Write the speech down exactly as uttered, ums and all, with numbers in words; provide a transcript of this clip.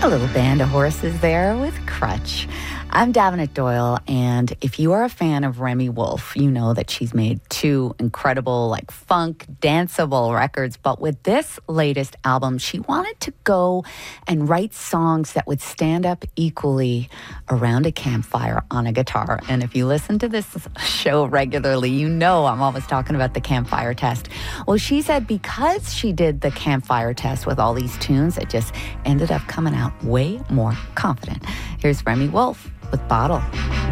A little band of horses there with Crutch. I'm Davenant Doyle, and if you are a fan of Remi Wolf, you know that she's made two incredible, like, funk, danceable records. But with this latest album, she wanted to go and write songs that would stand up equally around a campfire on a guitar. And if you listen to this show regularly, you know I'm always talking about the Campfire Test. Well, she said because she did the Campfire Test with all these tunes, it just ended up coming out way more confident. Here's Remi Wolf with Bottle.